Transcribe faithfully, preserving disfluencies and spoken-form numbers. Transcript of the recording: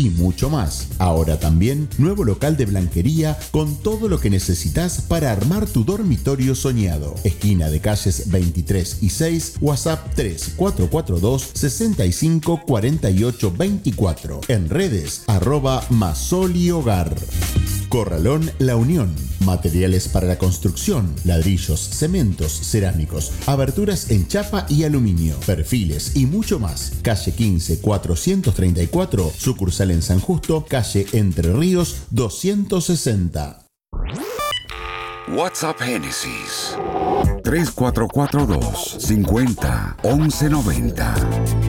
y mucho más. Ahora también nuevo local de blanquería con todo lo que necesitas para armar tu dormitorio soñado. Esquina de calles veintitrés y seis, WhatsApp tres cuatro cuatro dos, seis cinco cuatro ocho dos cuatro. En redes, arroba Masoli Hogar. Corralón La Unión. Materiales para la construcción, ladrillos, cementos, cerámicos, aberturas en chapa y aluminio, perfiles y mucho más. Calle quince, cuatrocientos treinta y cuatro, sucursal en San Justo, calle Entre Ríos doscientos sesenta. WhatsApp Génesis tres cuatro cuatro dos, cincuenta, once noventa.